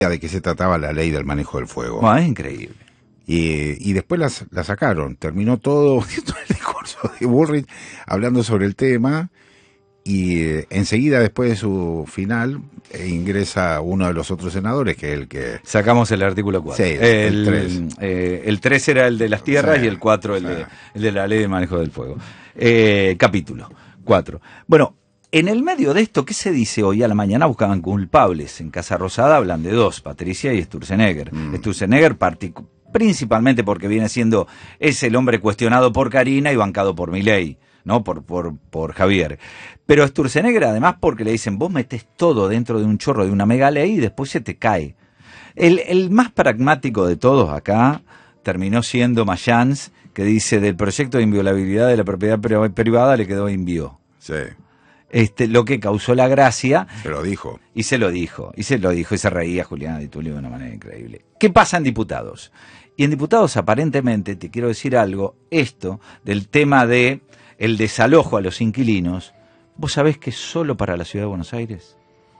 de qué se trataba la ley del manejo del fuego. Bueno, es increíble. Y después la sacaron. Terminó todo el discurso de Bullrich hablando sobre el tema. Y enseguida, después de su final, ingresa uno de los otros senadores, que es el que... Sacamos el artículo 4. Sí, el 3. El 3 era el de las tierras, Sí, y el 4 sí. el de la ley de manejo del fuego. Capítulo 4. Bueno, en el medio de esto, ¿qué se dice hoy a la mañana? Buscaban culpables. En Casa Rosada hablan de dos, Patricia y Sturzenegger. Sturzenegger principalmente porque es el hombre cuestionado por Karina y bancado por Milei, ¿no? Por Javier. Pero Sturzenegger además porque le dicen, vos metés todo dentro de un chorro de una mega ley y después se te cae. El más pragmático de todos acá terminó siendo Mayans, que dice, del proyecto de inviolabilidad de la propiedad privada le quedó invió. Sí. Lo que causó la gracia. Se lo dijo. Y se lo dijo, y se reía Juliana Di Tulio de una manera increíble. ¿Qué pasa en diputados? Y en diputados, aparentemente, te quiero decir algo, esto del tema de el desalojo a los inquilinos, ¿vos sabés que es solo para la Ciudad de Buenos Aires?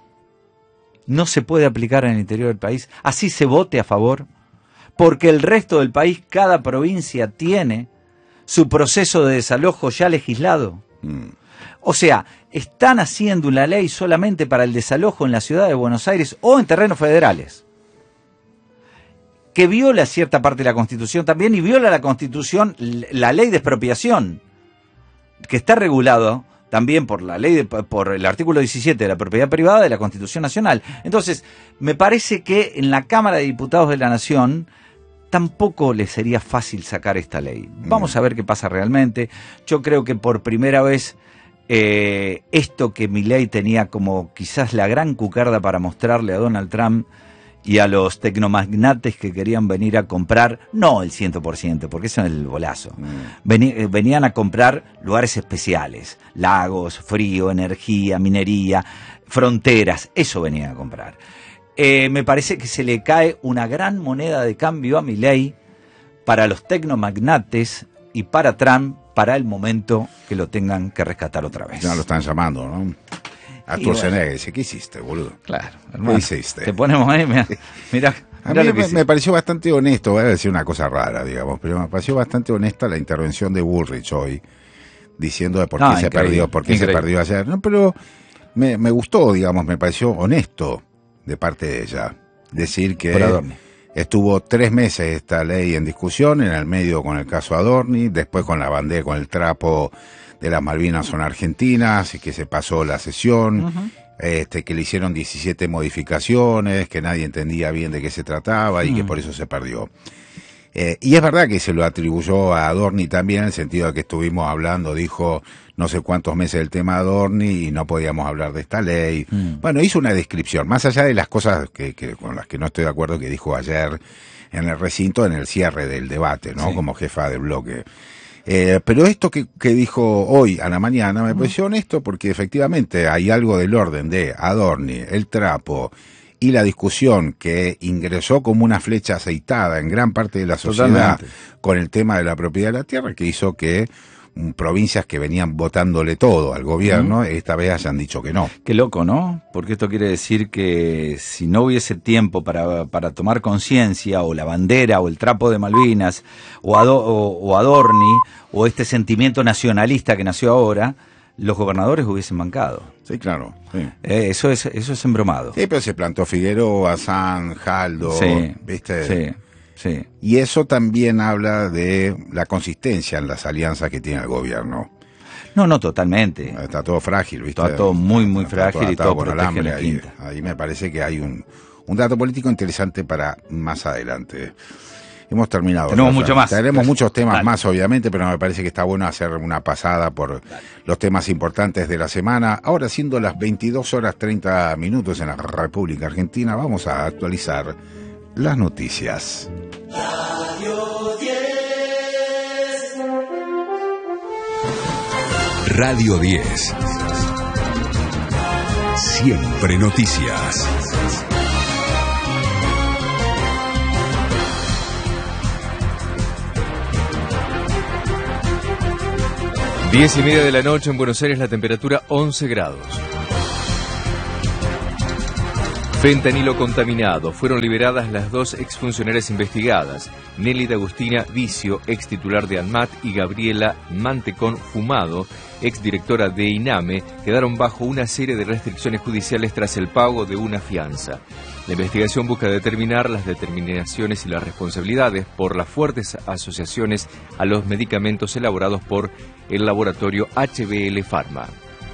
No se puede aplicar en el interior del país, así se vote a favor, porque el resto del país, cada provincia tiene su proceso de desalojo ya legislado. O sea, están haciendo una ley solamente para el desalojo en la Ciudad de Buenos Aires o en terrenos federales, que viola cierta parte de la Constitución también, y viola la Constitución, la ley de expropiación, que está regulado también por la ley por el artículo 17 de la propiedad privada de la Constitución Nacional. Entonces, me parece que en la Cámara de Diputados de la Nación tampoco le sería fácil sacar esta ley. Vamos a ver qué pasa realmente. Yo creo que por primera vez esto que Milei tenía como quizás la gran cucarda para mostrarle a Donald Trump y a los tecnomagnates que querían venir a comprar, no el 100%, porque eso es el bolazo. Venían a comprar lugares especiales, lagos, frío, energía, minería, fronteras, eso venían a comprar. Me parece que se le cae una gran moneda de cambio a Milei para los tecnomagnates y para Trump, para el momento que lo tengan que rescatar otra vez. Ya lo están llamando, ¿no? A Sturzenegger dice, ¿qué hiciste, boludo? Claro, hermano. ¿Qué hiciste? Te ponemos ahí, mira. A mí me pareció bastante honesto, voy a decir una cosa rara, digamos, pero me pareció bastante honesta la intervención de Bullrich hoy, diciendo de por qué se perdió ayer. No, pero me gustó, digamos, me pareció honesto de parte de ella. Decir que estuvo 3 meses esta ley en discusión, en el medio con el caso Adorni, después con la bandera, con el trapo de las Malvinas son argentinas, y que se pasó la sesión, que le hicieron 17 modificaciones, que nadie entendía bien de qué se trataba y que por eso se perdió. Y es verdad que se lo atribuyó a Adorni también, en el sentido de que estuvimos hablando, dijo no sé cuántos meses del tema Adorni y no podíamos hablar de esta ley. Bueno, hizo una descripción, más allá de las cosas que con las que no estoy de acuerdo que dijo ayer en el recinto, en el cierre del debate, ¿no? Sí. Como jefa de bloque. Pero esto que dijo hoy a la mañana me pareció honesto, porque efectivamente hay algo del orden de Adorni, el trapo y la discusión que ingresó como una flecha aceitada en gran parte de la sociedad con el tema de la propiedad de la tierra, que hizo que provincias que venían votándole todo al gobierno, esta vez hayan dicho que no. Qué loco, ¿no? Porque esto quiere decir que si no hubiese tiempo para tomar conciencia, o la bandera, o el trapo de Malvinas, o Adorni, o este sentimiento nacionalista que nació ahora, los gobernadores hubiesen bancado. Sí, claro. Sí. Eso es embromado. Sí, pero se plantó Figueroa, Sanz, Jaldo, ¿viste? Sí. Sí. Y eso también habla de la consistencia en las alianzas que tiene el gobierno. No, totalmente. Está todo frágil, ¿viste? Está todo muy frágil y todo protege la quinta. Ahí me parece que hay un dato político interesante para más adelante. Hemos terminado. Tenemos mucho más. Tenemos muchos temas más, obviamente, pero me parece que está bueno hacer una pasada por los temas importantes de la semana. Ahora, siendo las 22:30 en la República Argentina, vamos a actualizar las noticias. Radio 10. Radio 10. Siempre noticias. Diez y media de la noche en Buenos Aires, la temperatura 11 grados. Fentanilo contaminado. Fueron liberadas las 2 exfuncionarias investigadas, Nélida Agustina Vicio, ex titular de ANMAT, y Gabriela Mantecón Fumado, ex directora de INAME, quedaron bajo una serie de restricciones judiciales tras el pago de una fianza. La investigación busca determinar las determinaciones y las responsabilidades por las fuertes asociaciones a los medicamentos elaborados por el laboratorio HBL Pharma.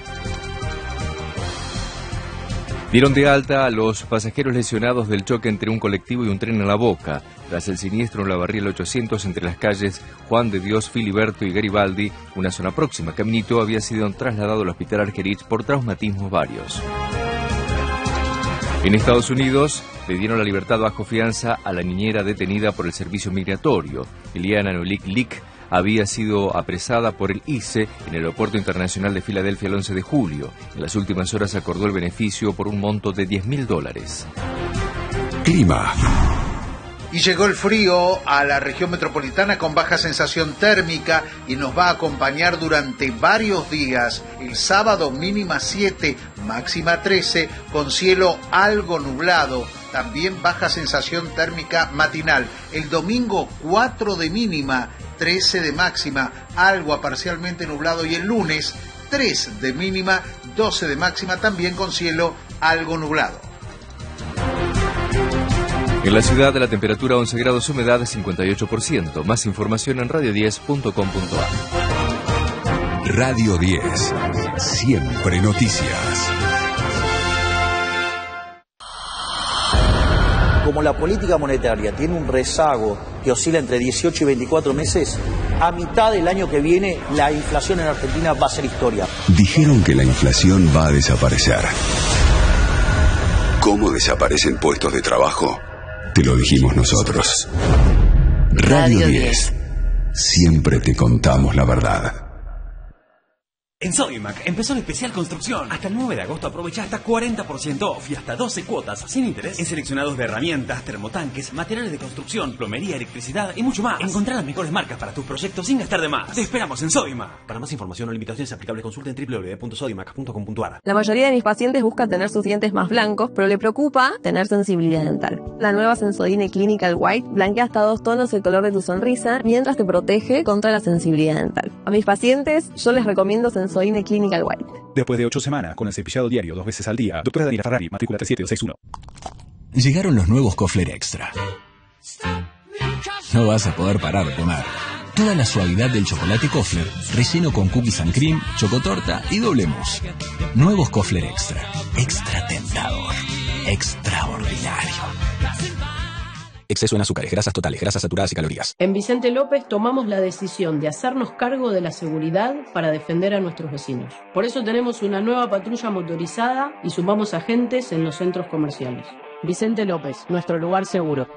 Dieron de alta a los pasajeros lesionados del choque entre un colectivo y un tren en La Boca. Tras el siniestro en la barrial 800 entre las calles Juan de Dios, Filiberto y Garibaldi, una zona próxima a Caminito, había sido trasladado al hospital Argerich por traumatismos varios. En Estados Unidos le dieron la libertad bajo fianza a la niñera detenida por el servicio migratorio. Eliana Nolik Lick había sido apresada por el ICE en el Aeropuerto Internacional de Filadelfia el 11 de julio. En las últimas horas acordó el beneficio por un monto de $10.000. Clima. Y llegó el frío a la región metropolitana con baja sensación térmica y nos va a acompañar durante varios días. El sábado mínima 7, máxima 13, con cielo algo nublado. También baja sensación térmica matinal. El domingo 4 de mínima, 13 de máxima, algo a parcialmente nublado. Y el lunes 3 de mínima, 12 de máxima, también con cielo algo nublado. En la ciudad de la temperatura 11 grados, humedad 58%. Más información en radio10.com.ar. Radio 10. Siempre noticias. Como la política monetaria tiene un rezago que oscila entre 18 y 24 meses, a mitad del año que viene la inflación en Argentina va a ser historia. Dijeron que la inflación va a desaparecer. ¿Cómo desaparecen puestos de trabajo? Te lo dijimos nosotros. Radio 10. Siempre te contamos la verdad. En Sodimac empezó el especial construcción. Hasta el 9 de agosto aprovecha hasta 40% off y hasta 12 cuotas sin interés en seleccionados de herramientas, termotanques, materiales de construcción, plomería, electricidad y mucho más. Encontrá las mejores marcas para tus proyectos sin gastar de más. Te esperamos en Sodimac. Para más información o limitaciones aplicables, consulta en www.sodimac.com.ar. La mayoría de mis pacientes buscan tener sus dientes más blancos, pero le preocupa tener sensibilidad dental. La nueva Sensodyne Clinical White blanquea hasta 2 tonos el color de tu sonrisa mientras te protege contra la sensibilidad dental. A mis pacientes yo les recomiendo Sensodyne Clinical White. Después de 8 semanas, con el cepillado diario 2 veces al día, doctora Daniela Ferrari, matrícula 37261. Llegaron los nuevos Kofler Extra. No vas a poder parar de comer. Toda la suavidad del chocolate Kofler, relleno con cookies and cream, chocotorta y doble mousse. Nuevos Kofler Extra. Extra tentador. Extraordinario. Exceso en azúcares, grasas totales, grasas saturadas y calorías. En Vicente López tomamos la decisión de hacernos cargo de la seguridad para defender a nuestros vecinos. Por eso tenemos una nueva patrulla motorizada y sumamos agentes en los centros comerciales. Vicente López, nuestro lugar seguro.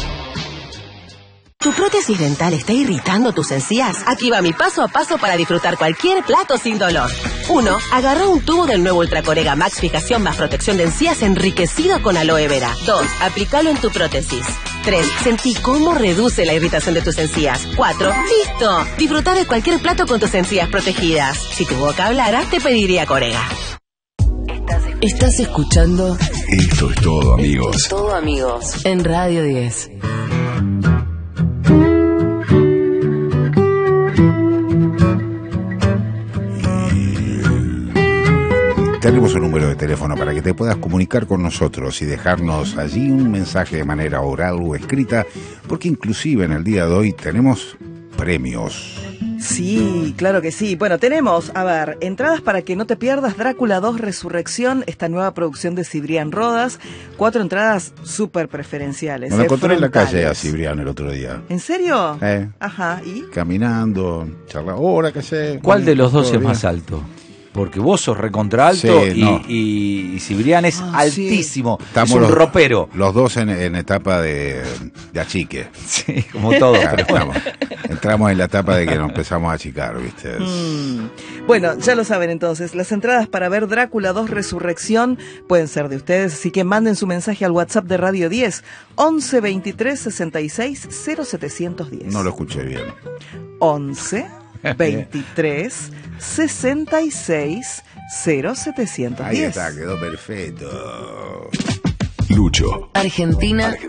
¿Tu prótesis dental está irritando tus encías? Aquí va mi paso a paso para disfrutar cualquier plato sin dolor. 1. Agarra un tubo del nuevo Ultracorega Max Fijación más protección de encías enriquecido con aloe vera. 2. Aplícalo en tu prótesis. 3. Sentí cómo reduce la irritación de tus encías. 4. ¡Listo! Disfruta de cualquier plato con tus encías protegidas. Si tu boca hablara, te pediría Corega. Estás escuchando... Esto es todo, amigos. Todo, amigos. En Radio 10. Tenemos un número de teléfono para que te puedas comunicar con nosotros y dejarnos allí un mensaje de manera oral o escrita, porque inclusive en el día de hoy tenemos premios. Sí, claro que sí. Bueno, tenemos, a ver, entradas para que no te pierdas Drácula 2 Resurrección, esta nueva producción de Cibrián Rodas. 4 entradas súper preferenciales. Me lo encontré en la calle a Cibrián el otro día. ¿En serio? Ajá, ¿y? Caminando, charlando. Hola, ¿qué sé? ¿Cuál de los dos es más alto? Porque vos sos recontra alto, sí, y Cibrián es altísimo, sí. Es un ropero. Los dos en etapa de achique. Sí, como todos. Entramos en la etapa de que nos empezamos a achicar, ¿viste? Bueno, ya lo saben entonces, las entradas para ver Drácula 2 Resurrección pueden ser de ustedes, así que manden su mensaje al WhatsApp de Radio 10, 11 23 66 0710. No lo escuché bien. 11 23 66 0710. Ahí está, quedó perfecto. Lucho. Argentina